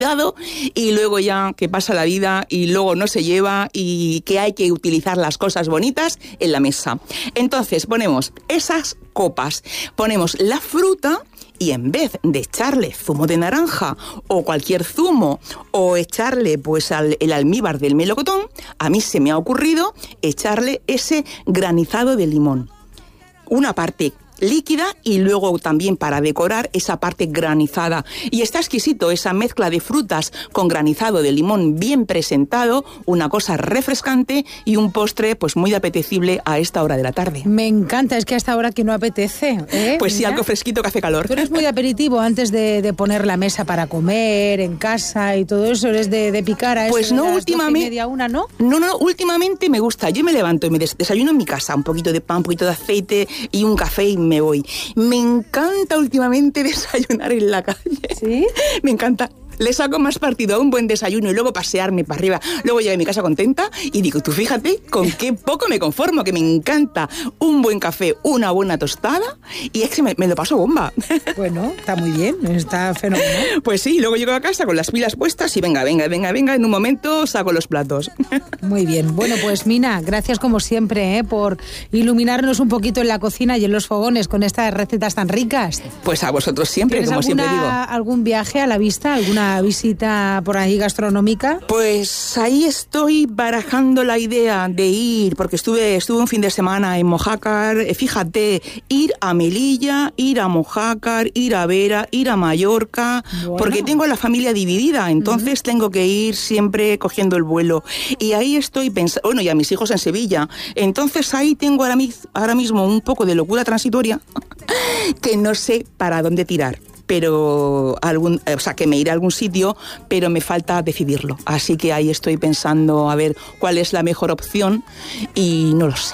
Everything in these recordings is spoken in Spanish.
y luego ya que pasa la vida y luego no se lleva y que hay que utilizar las cosas bonitas en la mesa. Entonces ponemos esas copas, ponemos la fruta y en vez de echarle zumo de naranja o cualquier zumo o echarle pues el almíbar del melocotón, a mí se me ha ocurrido echarle ese granizado de limón. Una parte líquida y luego también para decorar esa parte granizada. Y está exquisito esa mezcla de frutas con granizado de limón bien presentado, una cosa refrescante y un postre pues muy apetecible a esta hora de la tarde. Me encanta, es que a esta hora que no apetece. Pues sí, algo fresquito que hace calor. Tú eres muy aperitivo antes de poner la mesa para comer en casa y todo eso, eres de picar a eso. Pues no, últimamente. ¿No? No, últimamente me gusta. Yo me levanto y me desayuno en mi casa, un poquito de pan, un poquito de aceite y un café y me voy. Me encanta últimamente desayunar en la calle. ¿Sí? Me encanta. Le saco más partido a un buen desayuno y luego pasearme para arriba. Luego llego a mi casa contenta y digo, tú fíjate con qué poco me conformo, que me encanta un buen café, una buena tostada y es que me lo paso bomba. Bueno, está muy bien, está fenomenal. Pues sí, luego llego a casa con las pilas puestas y venga, en un momento saco los platos. Muy bien, bueno pues Mina, gracias como siempre por iluminarnos un poquito en la cocina y en los fogones con estas recetas tan ricas. Pues a vosotros siempre, como siempre digo. ¿Algún viaje a la vista, alguna visita por ahí gastronómica? Pues ahí estoy barajando la idea de ir, porque estuve un fin de semana en Mojácar, fíjate, ir a Melilla, ir a Mojácar, ir a Vera, ir a Mallorca, bueno, porque tengo a la familia dividida, entonces tengo que ir siempre cogiendo el vuelo. Y ahí estoy pensando, bueno, y a mis hijos en Sevilla, entonces ahí tengo ahora mismo un poco de locura transitoria que no sé para dónde tirar. Pero que me iré a algún sitio, pero me falta decidirlo. Así que ahí estoy pensando a ver cuál es la mejor opción y no lo sé.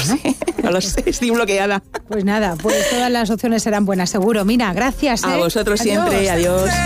No lo sé, estoy bloqueada. Pues nada, pues todas las opciones serán buenas, seguro. Mina, gracias. A vosotros siempre, adiós.